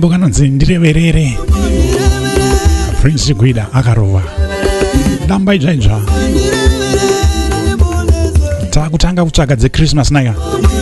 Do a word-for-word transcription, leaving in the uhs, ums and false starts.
Kanyimbo kanonzi ndireverere. Prince Gwida akarova. Damba ijaija. Takutanga kutsvaga dze Christmas naya.